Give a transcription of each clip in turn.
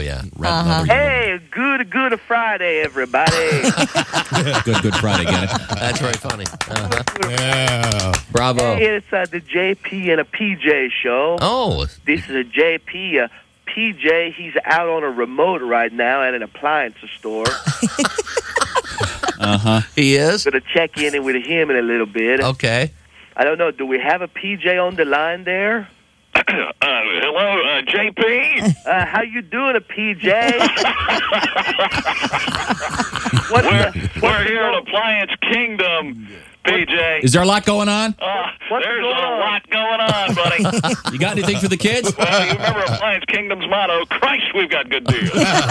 yeah. Hey, good Friday, everybody. Good Friday, get it? That's very funny. Yeah. Bravo. Hey, it's the JP and a PJ show. Oh. This is a JP. PJ, he's out on a remote right now at an appliance store. He is? Going to check in with him in a little bit. Okay. I don't know. Do we have a PJ on the line there? Hello, JP. How you doing, a PJ? We're here at Appliance Kingdom, PJ. Is there a lot going on? There's a lot going on, buddy. You got anything for the kids? Well, you remember Appliance Kingdom's motto, Christ, we've got good deals.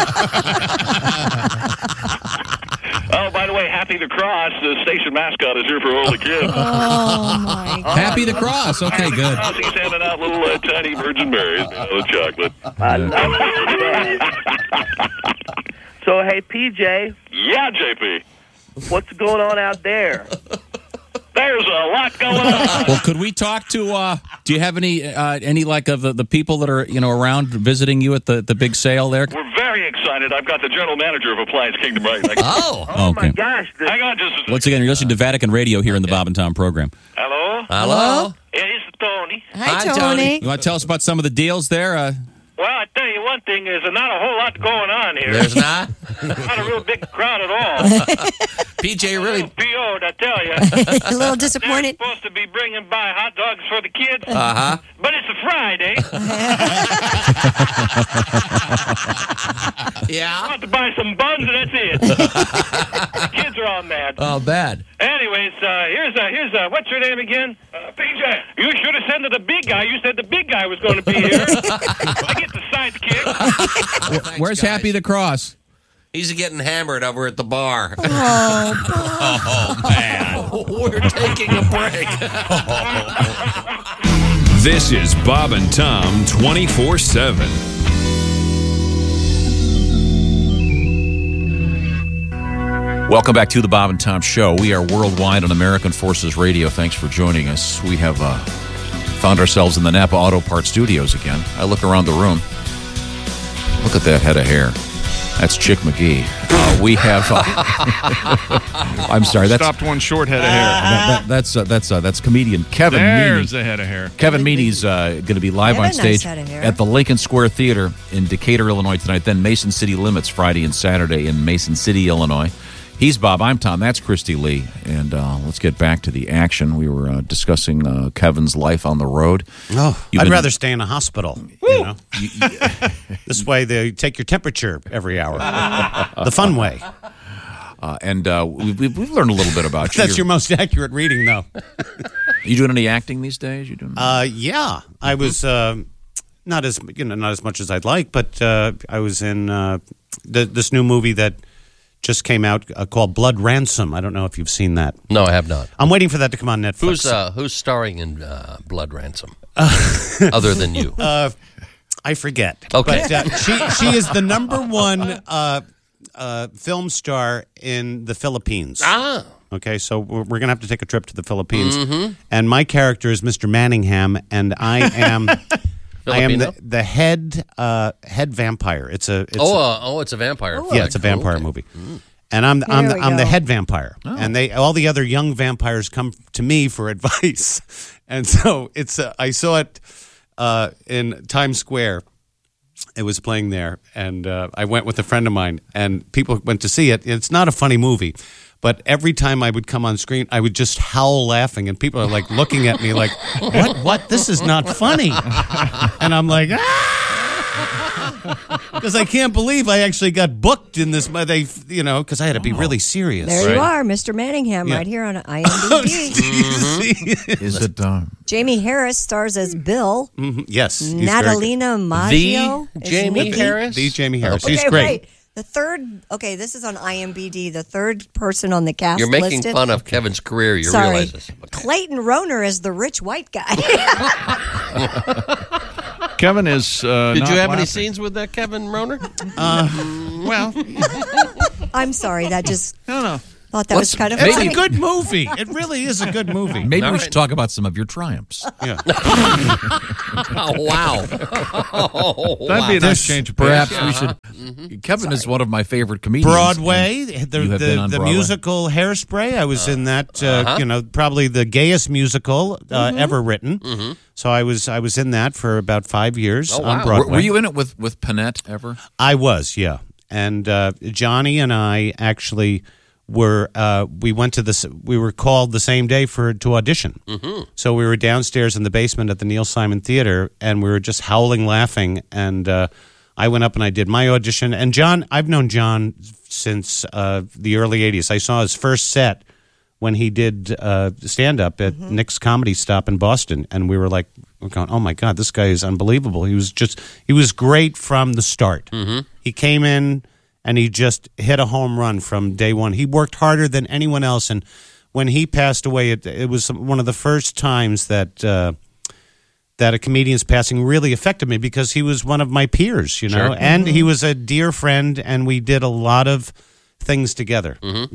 Oh, by the way, Happy the Cross, the station mascot, is here for all the kids. Oh, my God. Happy the Cross. Okay, good. He's handing out little tiny virgin berries, with chocolate. I love it. So, hey, PJ. Yeah, JP. What's going on out there? There's a lot going on. Well, could we talk to? Do you have any like of the people that are around visiting you at the big sale there? We're very excited. I've got the general manager of Appliance Kingdom right next. Oh okay. My gosh! Hang on just a second. Once again, you're listening to Vatican Radio here in the Bob and Tom program. Hello? Hello? It's Tony. Hi, Tony. You want to tell us about some of the deals there? Well, I tell you one thing, there's not a whole lot going on here. There's not? Not a real big crowd at all. PJ really... PO'd, I tell you. A little disappointed. They're supposed to be bringing by hot dogs for the kids. Uh-huh. But it's a Friday. Yeah? I want to buy some buns, and that's it. The kids are all mad. Oh, bad. Anyways, here's what's your name again? PJ. You should have sent to the big guy. You said the big guy was going to be here. I get the sidekick. Thanks, Where's guys. Happy the Cross? He's getting hammered over at the bar. Oh man. We're taking a break. This is Bob and Tom 24/7. Welcome back to the Bob and Tom Show. We are worldwide on American Forces Radio. Thanks for joining us. We have found ourselves in the Napa Auto Parts Studios again. I look around the room. Look at that head of hair. That's Chick McGee. We have. I'm sorry. That's Stopped one short head of hair. that's comedian Kevin There's Meaney. a head of hair. Kevin Meaney's going to be live You have on a nice stage head of hair. at the Lincoln Square Theater in Decatur, Illinois tonight. Then Mason City Limits Friday and Saturday in Mason City, Illinois. He's Bob. I'm Tom. That's Christy Lee. And let's get back to the action. We were discussing Kevin's life on the road. Oh, You've I'd been- rather stay in a hospital. You know? This way they take your temperature every hour. The fun way. And we've learned a little bit about you. That's your most accurate reading, though. You doing any acting these days? You doing? Yeah, I was not as much as I'd like, but I was in this new movie that just came out called Blood Ransom. I don't know if you've seen that. No, I have not. I'm waiting for that to come on Netflix. Who's starring in Blood Ransom? Other than you. I forget. Okay. But she is the number one film star in the Philippines. Ah. Okay, so we're going to have to take a trip to the Philippines. Mm-hmm. And my character is Mr. Manningham, and I am the head vampire. It's a vampire. Yeah, it's a vampire movie. And I'm the head vampire. Oh. And all the other young vampires come to me for advice. And so I saw it in Times Square. It was playing there, and I went with a friend of mine, and people went to see it. It's not a funny movie, but every time I would come on screen, I would just howl laughing, and people are like looking at me like, what? This is not funny. And I'm like, because I can't believe I actually got booked in this. Because I had to be really serious. There you are, Mr. Manningham, right here on IMDb. Is it? Jamie Harris stars as Bill. Mm-hmm. Yes. he's very Natalina Maggio. The is Jamie Nikki. Harris? good. The Jamie Harris. Okay, She's great. wait. The third, this is on IMDb. The third person on the cast You're making listed. fun of Kevin's career. You Sorry. realize this. Okay. Clayton Rohner is the rich white guy. Kevin is. Did you have any scenes with that Kevin Rohner? Well, I'm sorry, that just... no. Thought that was kind of It's funny. a good movie. It really is a good movie. Maybe All we right. should talk about some of your triumphs. Yeah. Oh, wow. Oh, That'd be a nice change of pace. Perhaps we should. Kevin is one of my favorite comedians. Broadway, and the, you have been on the Broadway? musical Hairspray. I was in that. Probably the gayest musical ever written. So I was in that for about 5 years Oh, on wow. Broadway. Were you in it with Panette ever? I was, yeah. And Johnny and I actually were. We went to this. We were called the same day to audition. So we were downstairs in the basement at the Neil Simon Theater, and we were just howling, laughing. And I went up and I did my audition. And John, I've known John since the early '80s. I saw his first set when he did stand up at Nick's Comedy Stop in Boston, and we're going, oh my God, this guy is unbelievable. He was great from the start. He came in and he just hit a home run from day one. He worked harder than anyone else, and when he passed away, it was one of the first times that a comedian's passing really affected me, because he was one of my peers, Sure. and he was a dear friend, and we did a lot of things together,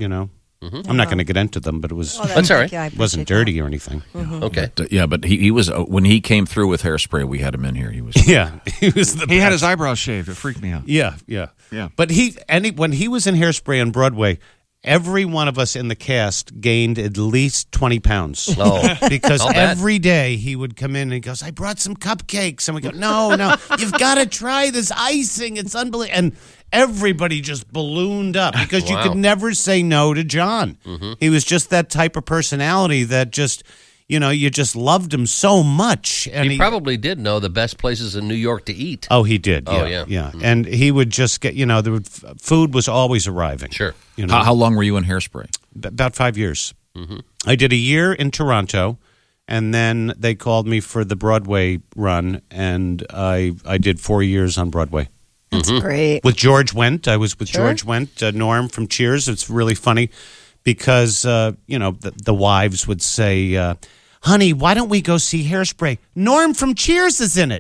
I'm not going to get into them, but it was That's all right. Yeah, I appreciate wasn't dirty or anything. Okay. But he was when he came through with Hairspray. We had him in here. He was Yeah, he was the He had best. his eyebrows shaved. It freaked me out. Yeah. But when he was in Hairspray on Broadway, every one of us in the cast gained at least 20 pounds. Oh, Because I'll bet. every day he would come in and he goes, I brought some cupcakes. And we go, no, you've got to try this icing. It's unbelievable. And everybody just ballooned up because you Wow. could never say no to John. He was just that type of personality that just, you just loved him so much. And He probably did know the best places in New York to eat. Oh, he did. Oh, Yeah. yeah. And he would just get, food was always arriving. Sure. How long were you in Hairspray? About 5 years. I did a year in Toronto, and then they called me for the Broadway run, and I did 4 years on Broadway. That's great. With George Wendt. I was with Sure. George Wendt, Norm from Cheers. It's really funny because, the wives would say, honey, why don't we go see Hairspray? Norm from Cheers is in it,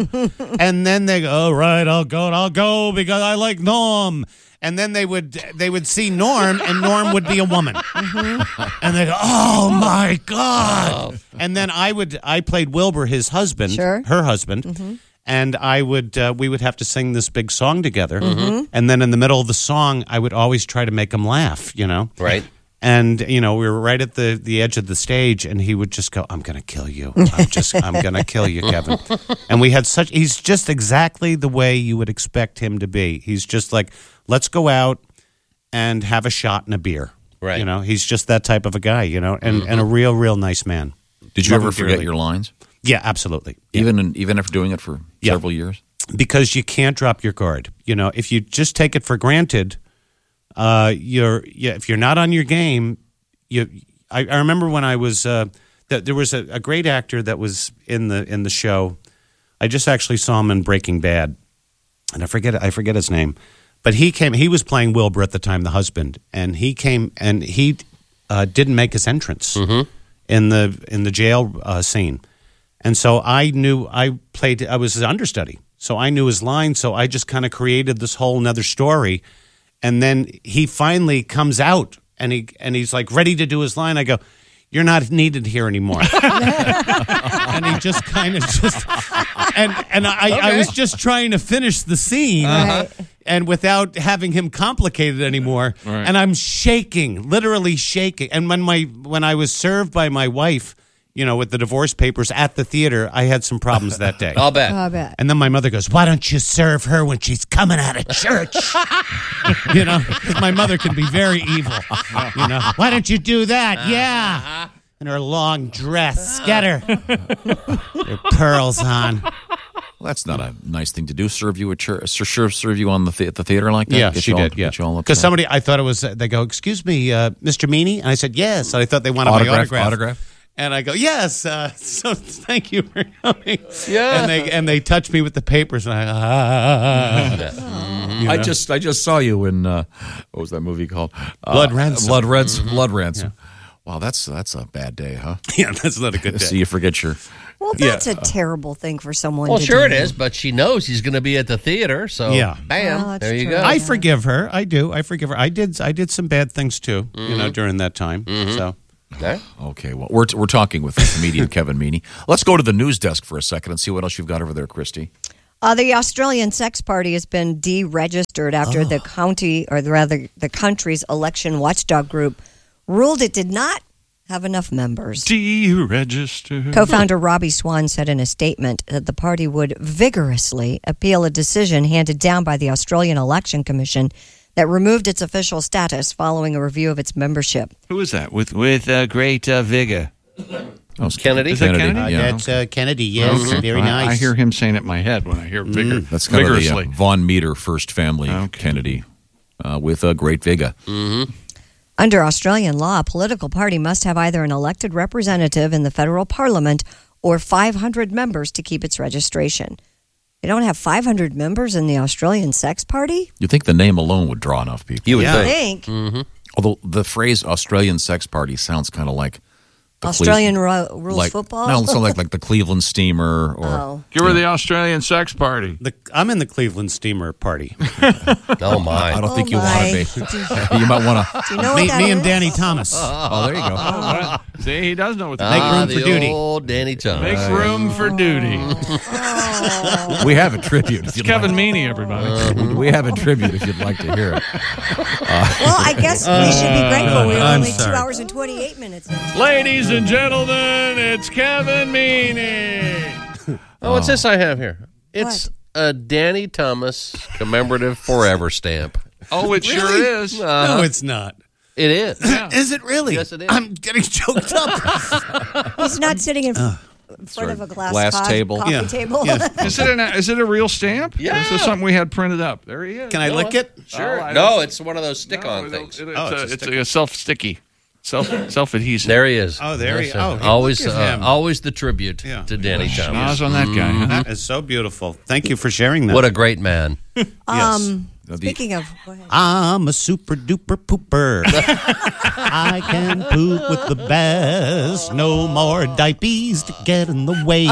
And then they go, all right, I'll go because I like Norm. And then they would see Norm, and Norm would be a woman. And they go, oh my God. And then I played Wilbur, his husband, Sure. her husband. And we would have to sing this big song together. And then in the middle of the song, I would always try to make him laugh, Right. And, we were right at the edge of the stage, and he would just go, I'm going to kill you. I'm going to kill you, Kevin. And he's just exactly the way you would expect him to be. He's just like, let's go out and have a shot and a beer. Right. He's just that type of a guy, and a real, real nice man. Did you Love ever him forget dearly. your lines? Yeah, absolutely. Yeah. Even after doing it for Yeah. several years? Because you can't drop your guard. If you just take it for granted, if you're not on your game, I remember when I was there was a great actor that was in the show. I just actually saw him in Breaking Bad, and I forget his name, but he was playing Wilbur at the time, the husband, and he came and he didn't make his entrance in the jail scene. And so I was his understudy. So I knew his line. So I just kind of created this whole nother story. And then he finally comes out and he's like ready to do his line. I go, you're not needed here anymore. And he just kind of I was just trying to finish the scene. And without having him complicated anymore. Right. And I'm shaking, literally shaking. And when I was served by my wife, with the divorce papers at the theater, I had some problems that day. I'll bet. I bet. And then my mother goes, why don't you serve her when she's coming out of church? Because my mother can be very evil. Why don't you do that? Yeah. In her long dress. Get her. Her pearls on. Well, that's not a nice thing to do. Serve you at church, serve you on the theater like that. Yeah, Get she you all- did. Yeah, get you all because upset. I thought it was. They go, "Excuse me, Mr. Meany," and I said, "Yes." And I thought they wanted my autograph. And I go, "Yes." So thank you for coming. Yeah. And they touch me with the papers, and I just saw you in what was that movie called? Blood Ransom. Blood Ransom. Wow, that's a bad day, huh? Yeah, that's not a good day. So you forget your Well, that's a terrible thing for someone Well, to sure do. it is, but she knows he's going to be at the theater, so Yeah. bam, Oh, that's there you true. go. I forgive her. I do. I forgive her. I did some bad things too, during that time. So Okay. Okay, well, we're talking with comedian Kevin Meaney. Let's go to the news desk for a second and see what else you've got over there, Christy. The Australian Sex Party has been deregistered after the country's election watchdog group ruled it did not have enough members. Deregistered. Co-founder Robbie Swan said in a statement that the party would vigorously appeal a decision handed down by the Australian Election Commission that removed its official status following a review of its membership. Who is that? With great vigor. Oh, Kennedy? Is that Kennedy? Yeah. that's Kennedy. Yes, very nice. I hear him saying it in my head when I hear vigor. That's kind vigorously. of the Von Meter first family Okay. Kennedy with a great vigor. Under Australian law, a political party must have either an elected representative in the federal parliament or 500 members to keep its registration. They don't have 500 members in the Australian Sex Party? You think the name alone would draw enough people? You would I think. think. Although the phrase Australian Sex Party sounds kind of like the Australian rules like, football? No, it sounds like the Cleveland Steamer or Oh. Give her the Australian Sex Party. I'm in the Cleveland Steamer Party. Oh, my. I don't think you my. want to be. You might want to. Do you know what that me and is? Danny Thomas. Oh, there you go. See, he does know what the Make room the for duty. old Danny Thomas. Makes room for duty. We have a tribute. If you'd Kevin like. Meaney, everybody. We have a tribute if you'd like to hear it. Well, I guess we should be grateful. We're I'm only 2 sorry. hours and 28 minutes in. Ladies and gentlemen, it's Kevin Meaney. Oh, what's this I have here? It's a Danny Thomas commemorative forever stamp. Oh, it sure is. No, it's not. It is. Is it really? Yes, it is. I'm getting choked up. He's not sitting in front of a glass table. coffee Yeah. table. Yeah. Is it a real stamp? Yeah. This is something we had printed up. There he is. Can I lick it? Sure. I No, don't- it's one of those stick-on things. It's a self-sticky, self-adhesive. There he is. Oh, there he- Yes, oh, always, look at him. always the tribute Yeah. to Danny Schnoz Thomas. on that guy. Huh? That is so beautiful. Thank you for sharing that. What a great man. Yes. Speaking of, go ahead. I'm a super duper pooper. I can poop with the best. No more diapers to get in the way.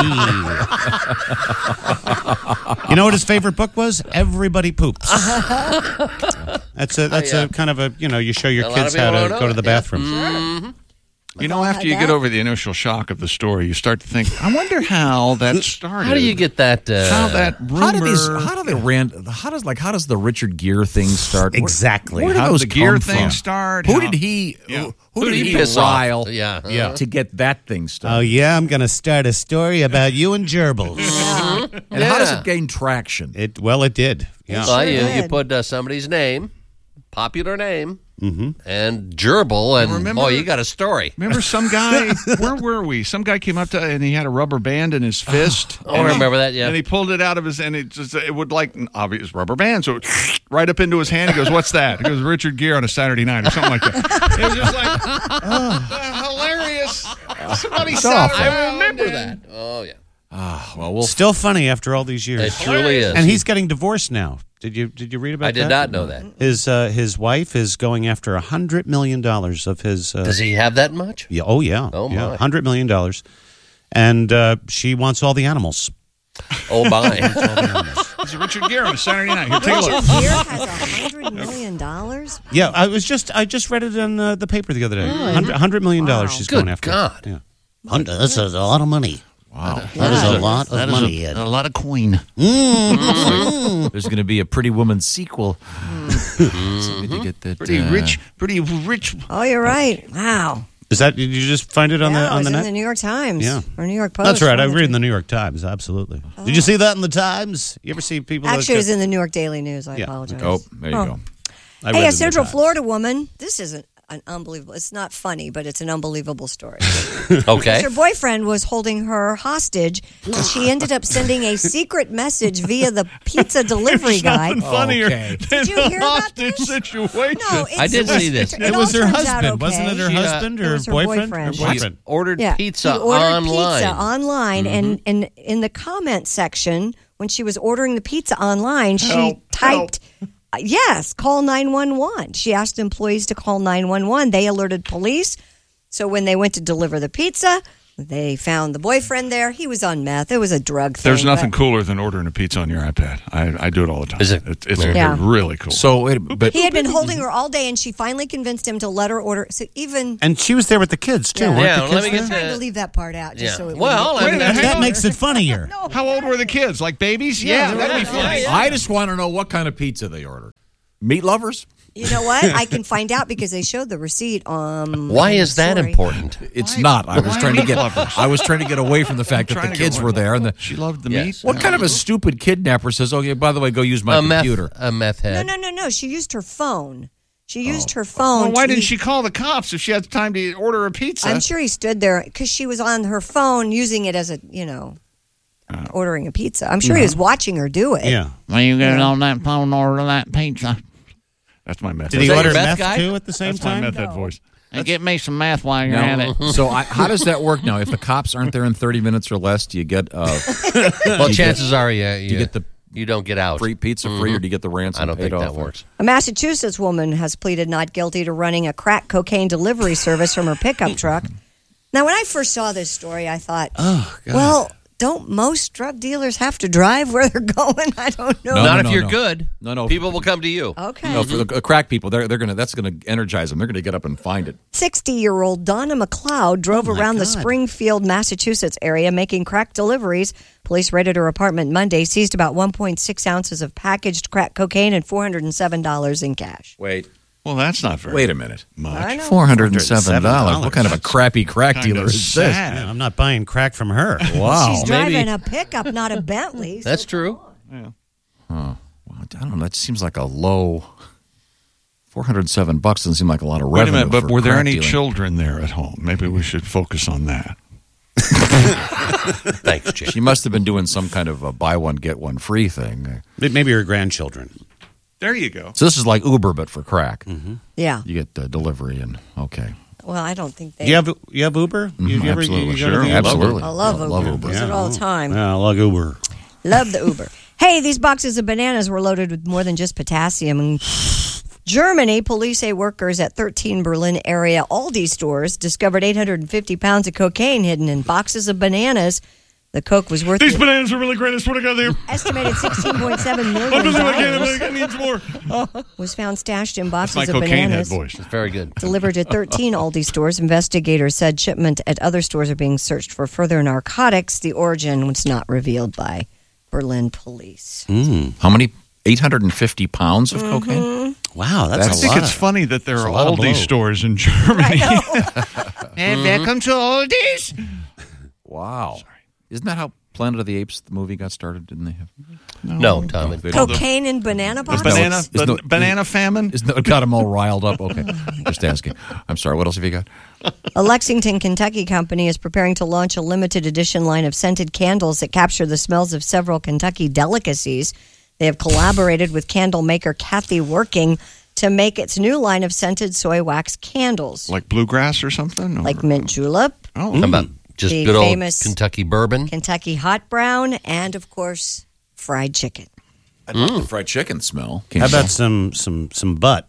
You know what his favorite book was? Everybody Poops. That's a kind of a, you show your A lot kids of how people to don't go know to the it. Yeah. bathroom. You know, after you get over the initial shock of the story, you start to think, I wonder how that started. How do you get that? How that rumor? How does the Richard Gere thing start? Exactly. Where did How those did the Gere come thing from? start? Who How- did he? Yeah. Who did he piss off? rile? Yeah. To get that thing Oh, started. yeah, I'm going to start a story about you and gerbils. And how does Yeah. it gain traction? It did. Yeah. Well, Sure you did. put somebody's name, popular name, and gerbil, and Remember- you got a story. Remember some guy, where were we? Some guy came up to, and he had a rubber band in his fist. Oh, I remember that, yeah. And he pulled it out of his, and it would like an obvious rubber band. So it right up into his hand. He goes, "What's that?" He goes, "Richard Gere on a Saturday night," or something like that. It was just like, hilarious. Somebody sat I around remember and- that. Oh, yeah. Well, we'll Still funny after all these years. It truly is. And he's getting divorced now. Did you read about that? I did not know that. His wife is going after $100 million of his. Does he have that much? Yeah. Oh yeah. Oh, yeah. my. $100 million, and she wants all the animals. Oh, my. It's Richard Gere on a Saturday night. Here, take a Richard look. Gere has $100 million? Yeah, I just read it in the paper the other day. $100 million she's Good going after. God. Yeah. This is a lot of money. wow. That is a lot of money. A lot of coin. There's going to be a Pretty Woman sequel. So we need to get that, Pretty rich. Oh, you're right. Wow. Is that? Did you just find it on Yeah, the it on was the in net? the New York Times. Yeah. Or New York Post. That's right. I one of the read in two. the New York Times. Absolutely. Did you see that in the Times? You ever see people? that Actually, it was just- in the New York Daily News. I Yeah. apologize. Oh, there you go. I read it Hey, in a the Central Times. Florida woman. This isn't an unbelievable. It's not funny, but it's an unbelievable story. Okay. Her boyfriend was holding her hostage, and she ended up sending a secret message via the pizza delivery guy. Nothing funnier Okay. than Did you a hear about hostage this? situation. No, it's, I did see this. It was her all turns out husband, wasn't it? Her okay. husband It or was her boyfriend? boyfriend. Her boyfriend. Ordered Yeah, pizza he ordered online. pizza online, and in the comment section, when she was ordering the pizza online, she typed, yes, call 911. She asked employees to call 911. They alerted police. So when they went to deliver the pizza, They found the boyfriend there. He was on meth. It was a drug thing. There's nothing but cooler than ordering a pizza on your iPad. I do it all the time. Is it? It's Yeah. really cool. So, but He had been holding her all day, and she finally convinced him to let her order. So even And she was there with the kids, too. Yeah. weren't Yeah, the let kids me there? get trying to that. leave that part out, just Yeah. so it Well, wouldn't I mean, get- hang That on. makes it funnier. How old were the kids? Like babies? Yeah, that'd be funny. I just want to know what kind of pizza they ordered. Meat lovers? You know what? I can find out because they showed the receipt. Why is that Sorry. important? It's not. I was why trying to meat get. lovers? I was trying to get away from the fact that Trying the to get kids away. were there. And She loved the Yes. meat. what kind of a stupid kidnapper says, "Okay, by the way, go use my computer"? A meth head. No. She used her phone. She used her Well, phone. why to- didn't she call the cops if she had time to order a pizza? I'm sure he stood there because she was on her phone using it as a, ordering a pizza. I'm sure he was watching her do it. Yeah. Well, you get on that phone and order that pizza. That's my method. Did he that order your meth meth, guy? too, at the same That's my time? method voice. And get me some meth while you're at it. So how does that work now? If the cops aren't there in 30 minutes or less, do you get Well, chances are, you get the you don't get out. free pizza free, or do you get the ransom I don't paid think that off? works. A Massachusetts woman has pleaded not guilty to running a crack cocaine delivery service from her pickup truck. Now, when I first saw this story, I thought, well, don't most drug dealers have to drive where they're going? I don't know. No, Not no, if you're no. good. No. People will come to you. Okay. No, for the crack people, that's gonna energize them. They're gonna get up and find it. 60-year-old Donna McLeod drove around the Springfield, Massachusetts area making crack deliveries. Police raided her apartment Monday, seized about 1.6 ounces of packaged crack cocaine and $407 in cash. Wait Well, that's not very a minute. much. I know. $407. What kind of a crappy crack Kind dealer of is this? sad. Yeah, I'm not buying crack from her. Wow. She's driving a pickup, not a Bentley. That's true. Well, I don't know. That seems like a low. $407 doesn't seem like a lot of Wait a revenue. minute, but for were there crack any dealing. children there at home? Maybe we should focus on that. Thanks, Jim. She must have been doing some kind of a buy one get one free thing. Maybe her grandchildren. There you go. So this is like Uber, but for crack. Yeah. You get the delivery and okay. Well, I don't think they. You have Uber? You ever- Absolutely, you go to sure. the- Absolutely. I love Uber. Love Uber. Use it all the time. Yeah, I love Uber. Love the Uber. Hey, these boxes of bananas were loaded with more than just potassium. In Germany, police say workers at 13 Berlin area Aldi stores discovered 850 pounds of cocaine hidden in boxes of bananas. The coke was worth These bananas are really great. I swear to God, they're. estimated $16.7 million. I need more. Was found stashed in That's boxes my of cocaine head bananas. voice. Very good. Delivered to 13 Aldi stores. Investigators said shipment at other stores are being searched for further narcotics. The origin was not revealed by Berlin police. How many? 850 pounds of cocaine? Wow, I that's a think lot. it's funny that there That's are a lot of Aldi blow. stores in Germany. And welcome to Aldi's. Wow. Isn't that how Planet of the Apes, the movie, got started? Didn't they have? No, Tom. They don't- Cocaine in banana The boxes? banana, it's the no- banana famine. Isn't that what got them all riled up? Okay. Just asking. I'm sorry. What else have you got? A Lexington, Kentucky company is preparing to launch a limited edition line of scented candles that capture the smells of several Kentucky delicacies. They have collaborated with candle maker Kathy Working to make its new line of scented soy wax candles. Like bluegrass or something? Or, Like mint julep, Oh, How about just The good old famous- Kentucky bourbon? Kentucky hot brown, and of course, fried chicken. I like the fried chicken smell. How about some butt?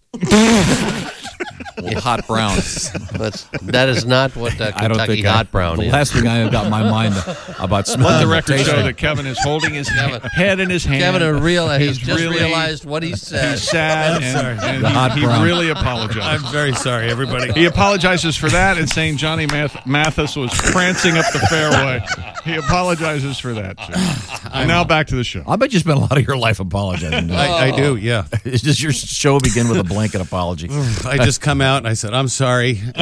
Well, hot brown? That is not what I don't Kentucky think hot brown The is. last thing I got in my mind about smelling. let the record tasting. show that Kevin is holding his head in his hand. Kevin he's just really- realized what he said. He's sad, and The hot he brown. really apologized. very sorry, everybody. He apologizes for that and saying Johnny Mathis was prancing up the fairway. He apologizes for that, too. And now back to the show. I bet you spent a lot of your life apologizing. I do, yeah. Does your show begin with a blanket apology? I just come out and I said, I'm sorry.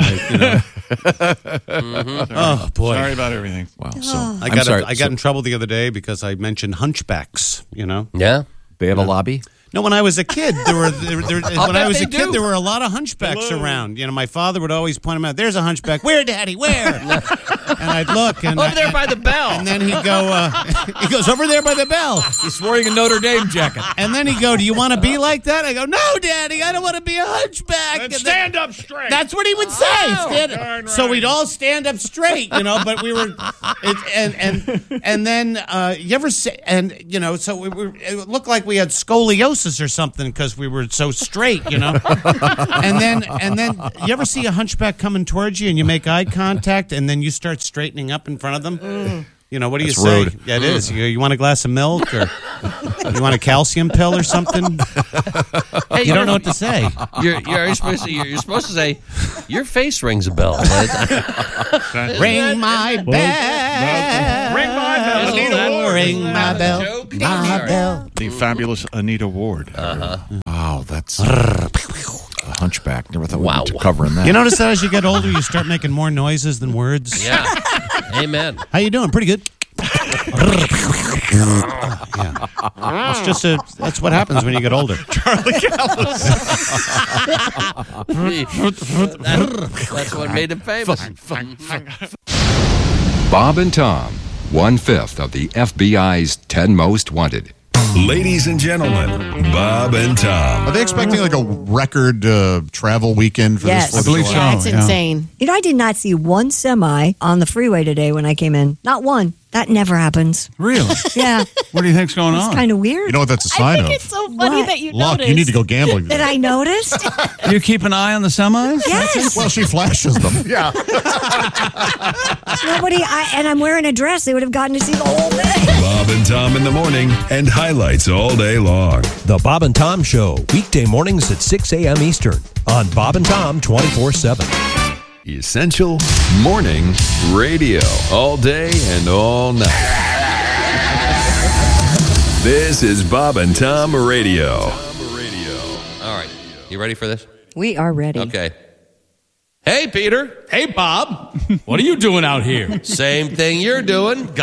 Oh, boy. Sorry about everything. Wow. So I I'm sorry. got in trouble the other day because I mentioned hunchbacks, Yeah. They have a lobby. No, when I was a kid, there were do. there were a lot of hunchbacks around. My father would always point them out. There's a hunchback. Where, Daddy? Where? And I'd look, and Over there by the bell. and then he'd go. He goes over there by the bell. He's wearing a Notre Dame jacket. And then he'd go, "Do you want to be like that?" I go, "No, Daddy, I don't want to be a hunchback." And stand up straight. That's what he would say. Stand- So we'd all stand up straight, but we were, and then you ever say, and so it looked like we had scoliosis glasses or something because we were so straight, you know. and then you ever see a hunchback coming towards you and you make eye contact and then you start straightening up in front of them? You know, what do you say? Rude. Yeah, it is. You want a glass of milk or you want a calcium pill or something? Hey, You don't know what to say. You're supposed to say, your face rings a bell. Ring my bell. Ring my bell. Anita Ward. Ring my bell. Joke. My Sorry. bell. The fabulous Anita Ward. Wow, that's a hunchback. Never thought we'd be covering that. You notice that as you get older, you start making more noises than words? Yeah. Amen. How you doing? Pretty good. Yeah. It's just that's what happens when you get older. That's what made him famous. Bob and Tom, 1/5 of the FBI's 10 most wanted. Ladies and gentlemen, Bob and Tom. Are they expecting like a record travel weekend for Yes. this? I believe Yeah, so. it's insane. You know, I did not see one semi on the freeway today when I came in. Not one. That never happens. Really? Yeah. What do you think's going It's on? kind of weird You know what that's a I sign think of? it's so funny What? that you Luck, noticed. you need to go gambling. that I noticed. You keep an eye on the semis? Yes. Well, she flashes them. Yeah. And I'm wearing a dress. They would have gotten to see the whole thing. Bob and Tom in the morning and highlights all day long. The Bob and Tom Show, weekday mornings at 6 a.m. Eastern on Bob and Tom 24/7. Essential morning radio. All day and all night. This is Bob and Tom Radio. All right. You ready for this? We are ready. Okay. Hey, Peter. Hey, Bob. What are you doing out here? Same thing you're doing.